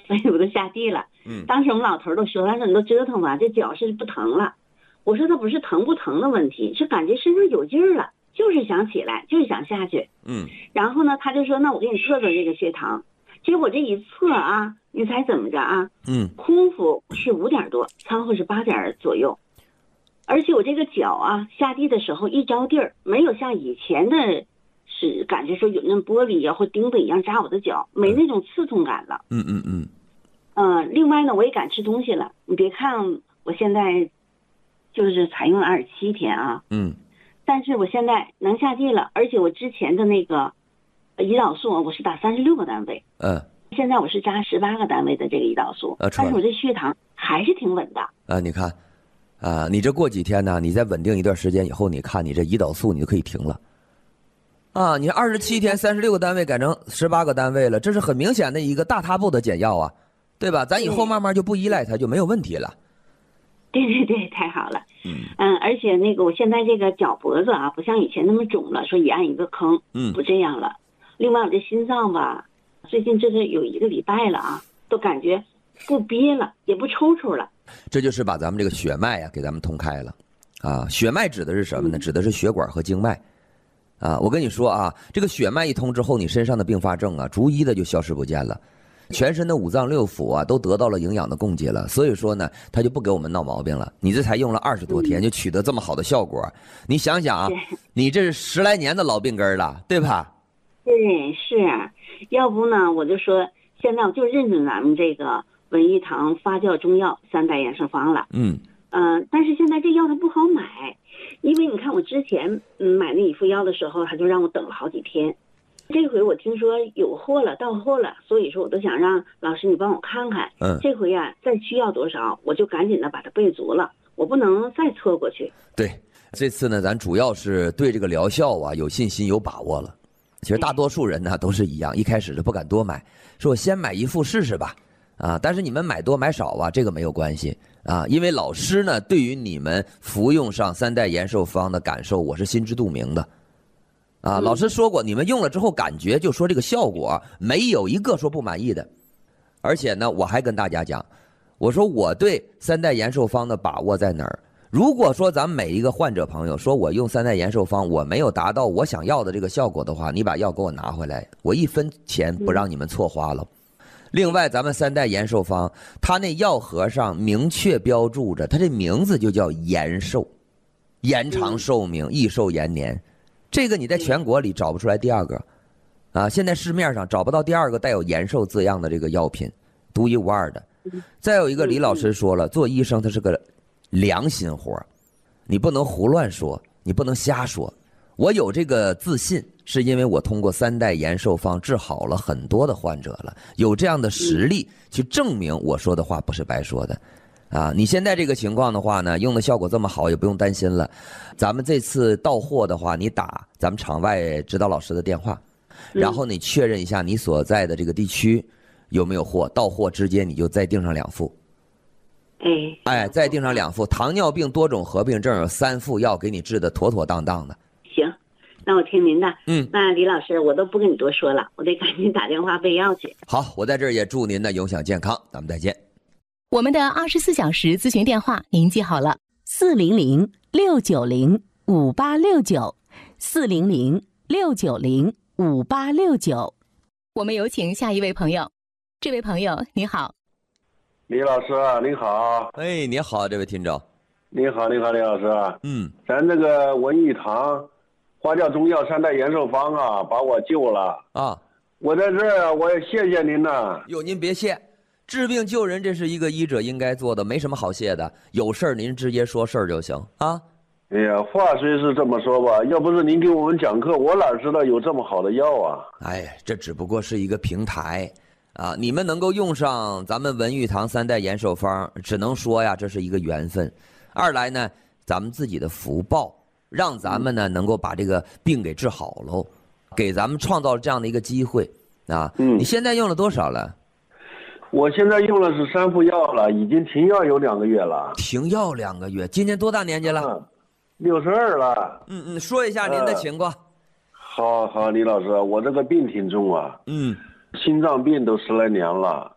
所以我都下地了。当时我们老头都说，他说你都折腾吧，这脚是不疼了。我说他不是疼不疼的问题，是感觉身上有劲儿了，就是想起来，就是想下去。然后呢，他就说那我给你测测这个血糖。结果这一测啊，你猜怎么着啊？空腹是5点多，餐后是8点左右。而且我这个脚啊，下地的时候一着地儿，没有像以前的是感觉说有那玻璃呀或钉子一样扎我的脚，没那种刺痛感了。另外呢，我也敢吃东西了。你别看我现在就是采用了27天啊，但是我现在能下地了，而且我之前的那个胰岛素我是打36个单位，现在我是扎18个单位的这个胰岛素，但是我这血糖还是挺稳的。 你看，你这过几天呢，你再稳定一段时间以后，你看你这胰岛素你就可以停了。你27天36个单位改成18个单位了，这是很明显的一个大踏步的减药啊，对吧？咱以后慢慢就不依赖它，就没有问题了。 对，太好了。而且那个我现在这个脚脖子啊，不像以前那么肿了，说一按一个坑，不这样了。另外我这心脏吧，最近这是有1个礼拜了啊，都感觉不憋了，也不抽抽了。 这就是把咱们这个血脉给咱们通开了。血脉指的是什么呢？指的是血管和经脉。我跟你说啊，这个血脉一通之后，你身上的并发症啊，逐一的就消失不见了。全身的5脏6腑啊，都得到了营养的供给了，所以说呢，他就不给我们闹毛病了。你这才用了20多天就取得这么好的效果，你想想啊，你这是10来年的老病根了，对吧？ 对，是啊，要不呢，我就说现在我就认准咱们这个文玉堂发酵中药3代养生方了。但是现在这药它不好买，因为你看我之前买那一副药的时候，他就让我等了好几天。这回我听说有货了，到货了，所以说我都想让老师你帮我看看。这回啊，再需要多少，我就赶紧的把它备足了，我不能再错过去。 对，这次呢，咱主要是对这个疗效啊有信心有把握了。其实大多数人呢都是一样，一开始就不敢多买，说我先买1副试试吧。但是你们买多买少啊，这个没有关系因为老师呢对于你们服用上3代延寿方的感受，我是心知肚明的。老师说过，你们用了之后感觉就说这个效果没有一个说不满意的。而且呢，我还跟大家讲，我说我对3代延寿方的把握在哪儿？如果说咱们每一个患者朋友说我用3代延寿方我没有达到我想要的这个效果的话，你把药给我拿回来，我1分钱不让你们错花了。另外咱们3代延寿方它那药盒上明确标注着，它这名字就叫延寿，延长寿命，益寿延年。这个你在全国里找不出来第2个现在市面上找不到第2个带有延寿字样的这个药品，独一无二的。再有一个，李老师说了，做医生他是个良心活，你不能胡乱说，你不能瞎说。我有这个自信，是因为我通过3代延寿方治好了很多的患者了，有这样的实力去证明我说的话不是白说的。你现在这个情况的话呢，用的效果这么好，也不用担心了。咱们这次到货的话，你打咱们场外指导老师的电话，然后你确认一下你所在的这个地区有没有货，到货直接你就再订上2副。再订上2副，糖尿病多种合并症有3副药给你治得妥妥当当的。 行，那我听您的。那李老师，我都不跟你多说了，我得赶紧打电话备药去。 好，我在这儿也祝您的永享健康，咱们再见。 我们的24小时咨询电话您记好了，400-690-5869，400-690-5869。我们有请下一位朋友。这位朋友你好。 李老师您好。 你好，这位听众。 你好，李老师。咱这个文玉堂花酵中药3代延寿方把我救了我在这儿我也谢谢您呐。 您别谢，治病救人这是一个医者应该做的，没什么好谢的。有事儿您直接说事儿就行哎呀，话虽是这么说吧，要不是您给我们讲课，我哪知道有这么好的药啊。 这只不过是一个平台你们能够用上咱们文玉堂3代延寿方，只能说呀，这是一个缘分。二来呢，咱们自己的福报，让咱们呢能够把这个病给治好喽，给咱们创造了这样的一个机会你现在用了多少了？ 我现在用的是3副药了，已经停药有2个月了。 停药2个月，今年多大年纪了 ？62了。 说一下您的情况。 好，李老师，我这个病挺重心脏病都10来年了。